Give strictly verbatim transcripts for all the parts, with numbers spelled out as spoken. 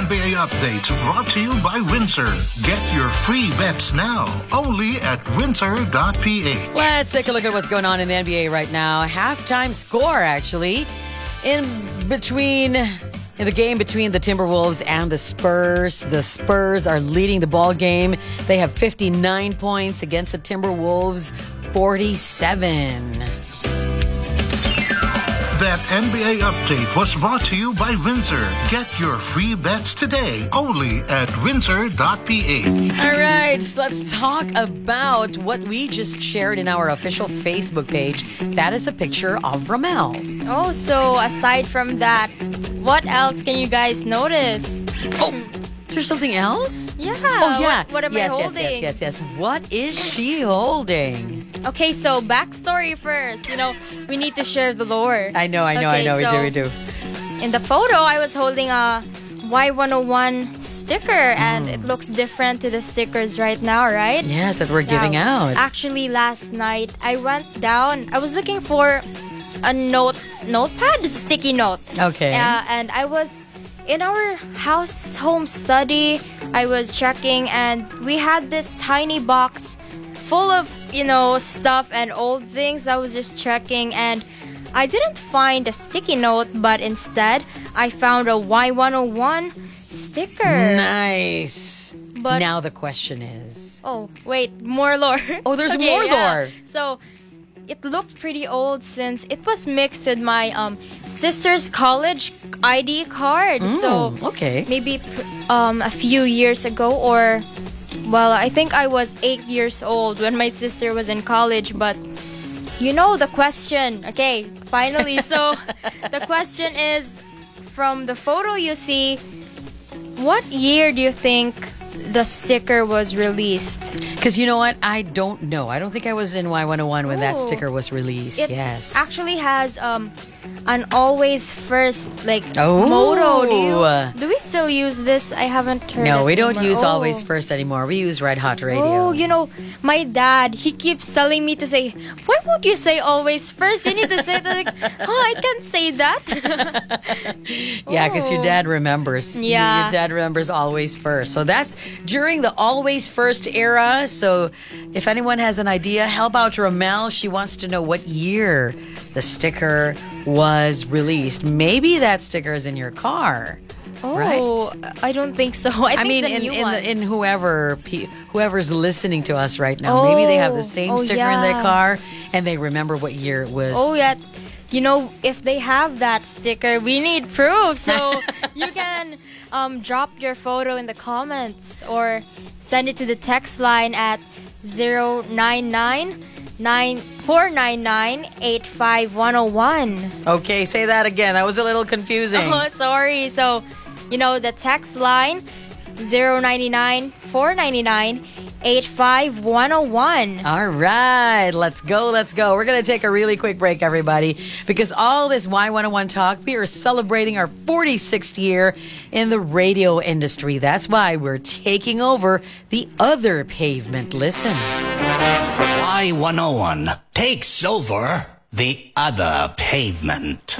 N B A updates brought to you by Windsor. Get your free bets now, only at windsor dot p h. Let's take a look at what's going on in the N B A right now. Halftime score, actually, in between... In the game between the Timberwolves and the Spurs, the Spurs are leading the ball game. They have fifty-nine points against the Timberwolves, forty-seven. That N B A update was brought to you by Windsor. Get your free bets today, only at windsor dot p h. All right, let's talk about what we just shared in our official Facebook page. That is a picture of Ramel. Oh, so aside from that, what else can you guys notice? Oh, there's something else? Yeah. Oh, yeah. What, what am yes, I yes, holding? yes, yes, yes. What is she holding? Okay, so backstory first. You know, we need to share the lore. I know, I know, okay, I know. so we do, we do. In the photo, I was holding a Y one oh one sticker, and Mm. it looks different to the stickers right now, right? Yes, that we're giving Now, out. Actually, last night, I went down. I was looking for a note notepad, just a sticky note. Okay. Uh, and I was in our house home study. I was checking, and we had this tiny box full of, you know, stuff and old things. I was just checking, and I didn't find a sticky note, but instead I found a Y one oh one sticker. Nice. But now the question is... oh, wait, more lore. Oh, there's Okay, more yeah. lore. So it looked pretty old since it was mixed with my um sister's college I D card. so Mm, okay. maybe pr- um a few years ago, or well, I think I was eight years old when my sister was in college. But you know the question. Okay, finally. So the question is, from the photo you see, what year do you think the sticker was released? Because you know what? I don't know. I don't think I was in Y one oh one when that Ooh. sticker was released. It yes. actually has um an always first like Oh. motto. Do you do we still use this? I haven't heard no, it we don't anymore. use Oh. Always First anymore. We use Red Hot Radio. Oh, you know, my dad, he keeps telling me to say, why won't you say always first? You need to say that. Like, oh, I can't say that. Yeah, because your Oh. dad remembers. Yeah. Your dad remembers Always First. So that's during the Always First era. So if anyone has an idea, help out Ramel. She wants to know what year the sticker was released. Maybe that sticker is in your car. Oh, Right. I don't think so. I, I think mean, the in new in, one. the, in whoever pe- whoever's listening to us right now, maybe they have the same Oh, sticker in their yeah. car and they remember what year it was. Oh, yeah. You know, if they have that sticker, we need proof. So you can um, drop your photo in the comments or send it to the text line at zero nine nine nine four nine nine eight five one zero one. Okay, say that again. That was a little confusing. Oh, sorry. So, you know, the text line zero nine nine four nine nine eight five one zero one. All right, let's go, let's go. We're going to take a really quick break, everybody, because all this Y one oh one talk, we are celebrating our forty-sixth year in the radio industry. That's why we're taking over the other pavement. Listen. Y one oh one takes over the other pavement.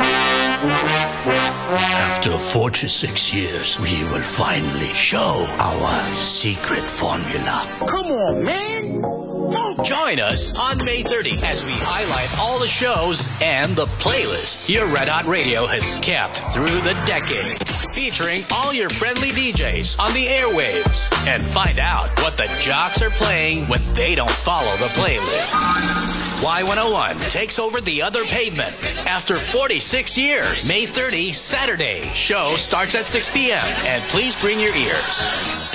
After forty-six years, we will finally show our secret formula. Come on, man. Join us on May thirtieth as we highlight all the shows and the playlist your Red Hot Radio has kept through the decades. Featuring all your friendly D Js on the airwaves. And find out what the jocks are playing when they don't follow the playlist. Y one oh one takes over the other pavement after forty-six years. May thirtieth, Saturday. Show starts at six p.m. And please bring your ears.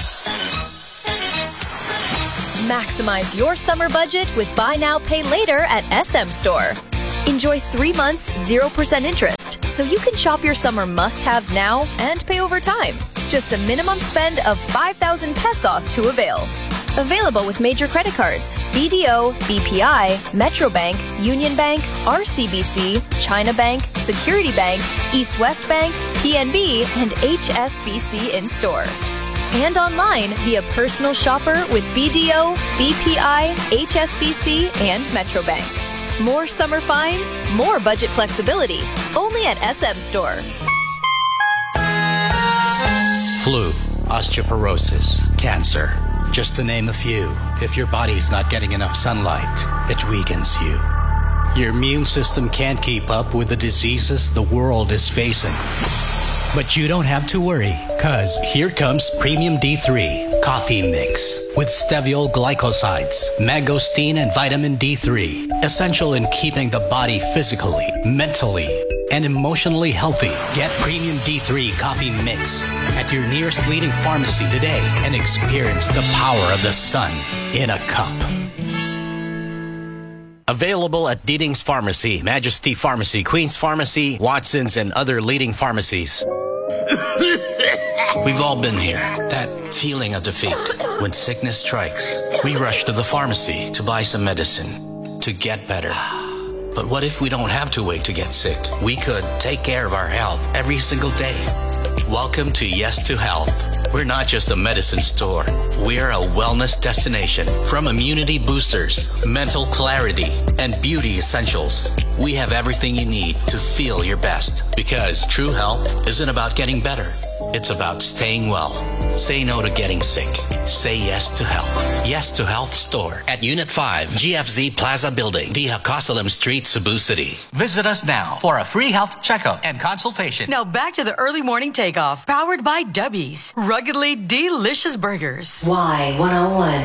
Maximize your summer budget with Buy Now, Pay Later at S M Store. Enjoy three months, zero percent interest, so you can shop your summer must-haves now and pay over time. Just a minimum spend of five thousand pesos to avail. Available with major credit cards, B D O, B P I, Metrobank, Union Bank, R C B C, China Bank, Security Bank, East West Bank, P N B, and H S B C in-store. And online via Personal Shopper with B D O, B P I, H S B C, and Metrobank. More summer finds, more budget flexibility. Only at S M Store. flu, osteoporosis, cancer, just to name a few. If your body's not getting enough sunlight, it weakens you. Your immune system can't keep up with the diseases the world is facing. But you don't have to worry, cause here comes Premium D three Coffee Mix with steviol glycosides, mangosteen, and vitamin D three. Essential in keeping the body physically, mentally, and emotionally healthy. Get Premium D three Coffee Mix at your nearest leading pharmacy today and experience the power of the sun in a cup. Available at Deeding's Pharmacy, Majesty Pharmacy, Queen's Pharmacy, Watson's, and other leading pharmacies. We've all been here. That feeling of defeat. When sickness strikes, we rush to the pharmacy to buy some medicine to get better. But what if we don't have to wait to get sick? We could take care of our health every single day. Welcome to Yes to Health. We're not just a medicine store. We're a wellness destination. From immunity boosters, mental clarity, and beauty essentials, we have everything you need to feel your best. Because true health isn't about getting better. It's about staying well. Say no to getting sick. Say yes to health. Yes to Health Store at Unit five, G F Z Plaza Building, D. Hacosalam Street, Cebu City. Visit us now for a free health checkup and consultation. Now back to the early morning takeoff, powered by Dubbies. Ruggedly delicious burgers. Y one oh one.